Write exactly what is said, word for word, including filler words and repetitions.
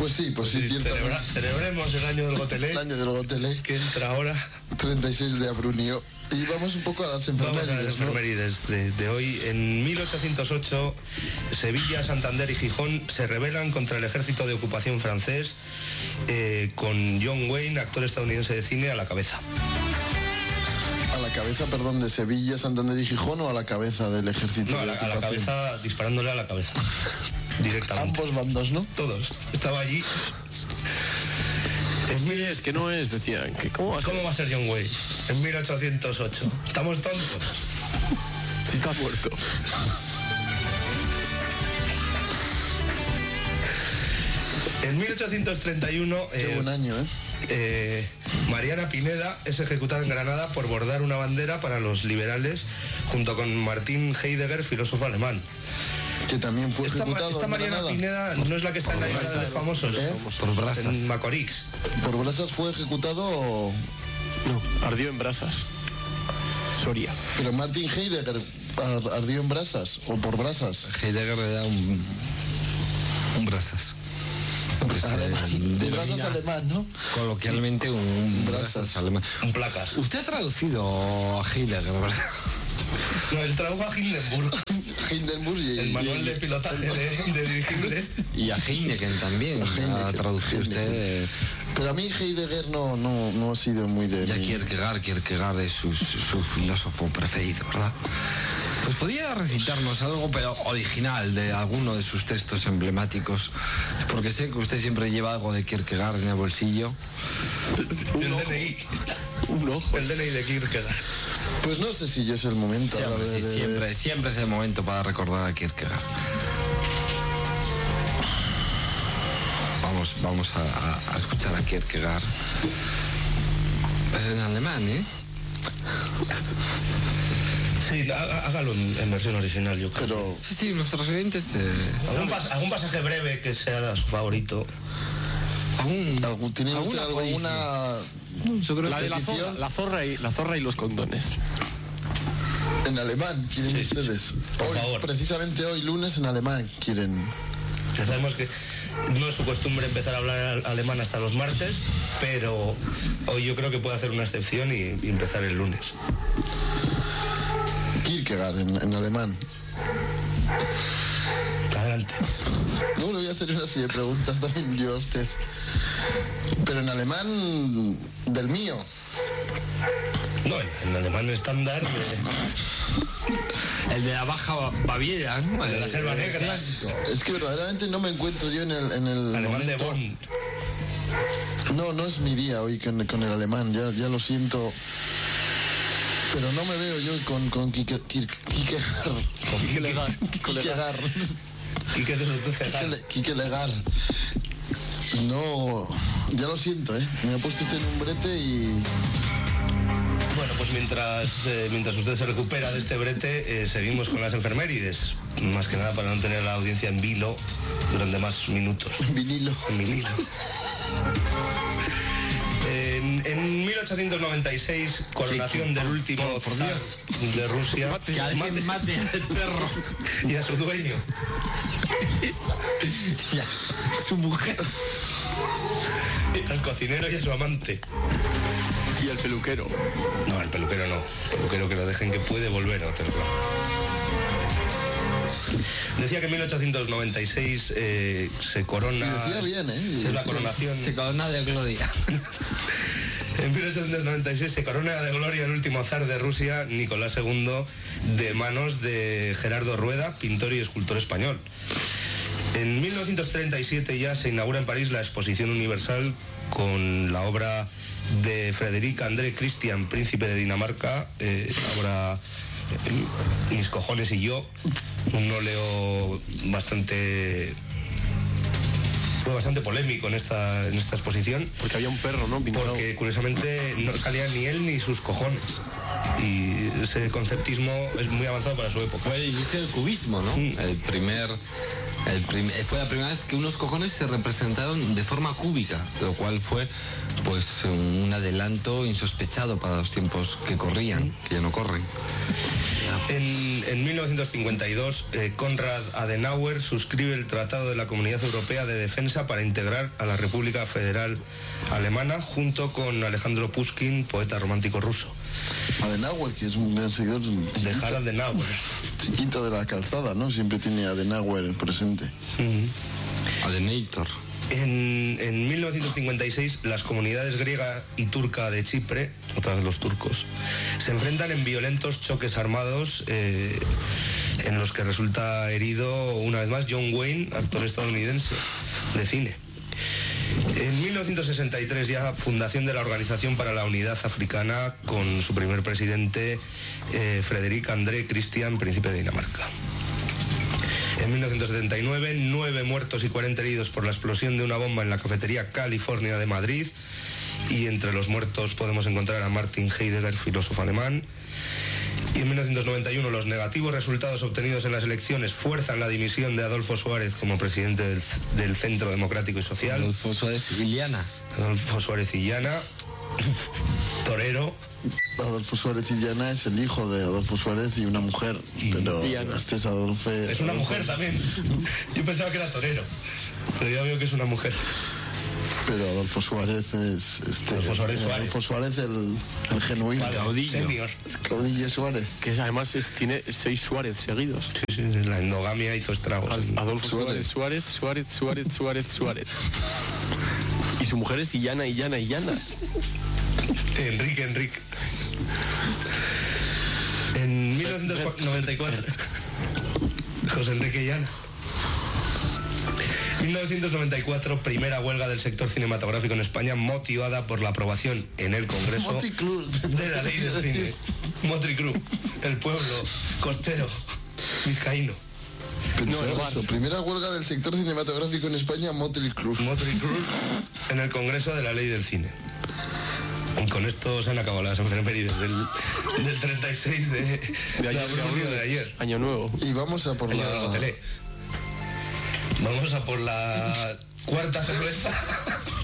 Pues sí, pues sí, sí celebra, celebremos el año del Gotelé. El año del Gotelé. Que entra ahora. treinta y seis de abrunio. Y vamos un poco a las enfermerides. Vamos a las enfermerides, ¿no? de, de hoy. En mil ochocientos ocho, Sevilla, Santander y Gijón se rebelan contra el ejército de ocupación francés, eh, con John Wayne, actor estadounidense de cine, a la cabeza. ¿A la cabeza, perdón, de Sevilla, Santander y Gijón o a la cabeza del ejército? No, a la, a la cabeza, disparándole a la cabeza. Directamente. Ambos bandos, ¿no? Todos. Estaba allí. Es, mil, es que no es, decían. Que ¿cómo, va a ¿Cómo va a ser John Wayne en mil ochocientos ocho? ¿Estamos tontos? Si está muerto. En mil ochocientos treinta y uno... Qué eh, buen año, ¿eh? Eh, Mariana Pineda es ejecutada en Granada por bordar una bandera para los liberales junto con Martin Heidegger, filósofo alemán. Que también fue esta, ejecutado esta en Mariana Granada. Pineda no es la que está por en la isla de los famosos, ¿eh? Por brasas. En Macorix. ¿Por brasas fue ejecutado o...? No, ardió en brasas. Soria. Pero Martin Heidegger ardió en brasas o por brasas. Heidegger le da un, un brasas. Pues alemán, de brasas alemán, ¿no? Coloquialmente un, un brasas, brasas alemán. Un placas. Usted ha traducido a Heidegger, ¿verdad? No, él tradujo a Hindenburg. Hindenburg y el manual de pilotaje de, de dirigibles. Y a Heineken también. Ha traducido usted. Eh... Pero a mí Heidegger no, no, no ha sido muy de... Ya Kierkegaard, Kierkegaard es su, su filósofo preferido, ¿verdad? Pues podía recitarnos algo, pero original, de alguno de sus textos emblemáticos, porque sé que usted siempre lleva algo de Kierkegaard en el bolsillo. El D N I. Un ojo. El D N I de Kierkegaard. Pues no sé si yo es el momento. Siempre, de, sí, de... siempre, siempre es el momento para recordar a Kierkegaard. Vamos, vamos a, a, a escuchar a Kierkegaard. Pero en alemán, ¿eh? Sí, hágalo en, en versión original, yo creo. Pero... Sí, sí, nuestros oyentes... Eh... ¿Algún, pas, algún pasaje breve que sea su favorito? ¿Algún, ¿Algún, ¿Tiene usted alguna... La de la zorra, la, zorra y, la zorra y los condones. En alemán, ¿quieren sí, ustedes? Sí, sí. Por hoy, favor. Precisamente hoy, lunes, en alemán, quieren... Ya sabemos que no es su costumbre empezar a hablar alemán hasta los martes, pero hoy yo creo que puede hacer una excepción y, y empezar el lunes. Kierkegaard, en, en alemán. Adelante. Luego le voy a hacer una serie de preguntas también yo a usted. Pero en alemán del mío. No, en, en alemán estándar de... El de la Baja Baviera, ¿no? El de la Selva Negra. Es que verdaderamente no me encuentro yo en el... En el alemán momento. de Bonn. No, no es mi día hoy con, con el alemán, ya, ya lo siento. Pero no me veo yo con, con Kike, Kike, Kierkegaard. Con Kierkegaard. Kierkegaard. Quique de Kierkegaard. No, ya lo siento, ¿eh? Me ha puesto usted en un brete y... Bueno, pues mientras eh, mientras usted se recupera de este brete, eh, seguimos con las enfermérides. Más que nada para no tener a la audiencia en vilo durante más minutos. En vinilo. En vinilo. En, en mil ochocientos noventa y seis, coronación sí, del último por, por zar de Rusia. Mate, que mate, mate al perro. Y a su dueño. Y a su mujer. Al cocinero y a su amante. Y al peluquero. No, al peluquero no. El peluquero que lo dejen, que puede volver a hacerlo. Decía que en mil ochocientos noventa y seis eh, se corona... Decía bien, ¿eh? Es la coronación... Se corona de gloria. En mil ochocientos noventa y seis se corona de gloria el último zar de Rusia, Nicolás segundo, de manos de Gerardo Rueda, pintor y escultor español. En mil novecientos treinta y siete ya se inaugura en París la Exposición Universal con la obra de Frederic André Christian, príncipe de Dinamarca, eh, la obra eh, Mis cojones y yo, un óleo bastante... fue bastante polémico en esta, en esta exposición. Porque había un perro, ¿no? Pintado. Porque curiosamente no salía ni él ni sus cojones. Y ese conceptismo es muy avanzado para su época. Fue el inicio del cubismo, ¿no? Mm. El primer... El prim- fue la primera vez que unos cojones se representaron de forma cúbica, lo cual fue pues un adelanto insospechado para los tiempos que corrían, que ya no corren. En, en mil novecientos cincuenta y dos, eh, Konrad Adenauer suscribe el Tratado de la Comunidad Europea de Defensa para integrar a la República Federal Alemana junto con Alejandro Pushkin, poeta romántico ruso. Adenauer, que es un gran seguidor De Harald Adenauer. chiquito de la calzada, ¿no? Siempre tiene a Adenauer presente. Mm. Adenator. En, en mil novecientos cincuenta y seis, las comunidades griega y turca de Chipre, otras de los turcos, se enfrentan en violentos choques armados eh, en los que resulta herido una vez más John Wayne, actor estadounidense de cine. En mil novecientos sesenta y tres, ya fundación de la Organización para la Unidad Africana con su primer presidente, eh, Frederic André Christian, príncipe de Dinamarca. En mil novecientos setenta y nueve, nueve muertos y cuarenta heridos por la explosión de una bomba en la cafetería California de Madrid. Y entre los muertos podemos encontrar a Martin Heidegger, filósofo alemán. Y en mil novecientos noventa y uno, los negativos resultados obtenidos en las elecciones fuerzan la dimisión de Adolfo Suárez como presidente del, del Centro Democrático y Social. Adolfo Suárez Illana. Adolfo Suárez Illana, torero. Adolfo Suárez Illana es el hijo de Adolfo Suárez y una mujer, pero Illana. este es Adolfo... Es una mujer también. Yo pensaba que era torero, pero ya veo que es una mujer. Pero Adolfo Suárez es... Este, Adolfo Suárez Suárez. Adolfo Suárez el, el genuino. Padre, Caudillo. senior. Caudillo Suárez. Que además es, tiene seis Suárez seguidos. Sí, sí, la endogamia hizo estragos. Al- Adolfo Suárez. Suárez, Suárez, Suárez, Suárez, Suárez, Suárez. Y su mujer es Illana, Illana, Illana. Enrique, Enrique. En mil novecientos noventa y cuatro, José Enrique Illana. mil novecientos noventa y cuatro, primera huelga del sector cinematográfico en España, motivada por la aprobación en el Congreso Motley Crue. de la ley del cine. Motley Crue, el pueblo costero vizcaíno. Pensaba No, el bar. eso, primera huelga del sector cinematográfico en España, Motley Crue. Motley Crue en el Congreso de la ley del cine. Y con esto se han acabado las enfermerías del, del treinta y seis de, De de ayer, abril de ayer. Año nuevo. Y vamos a por Año de la... Lotelé. Vamos a por la cuarta cerveza.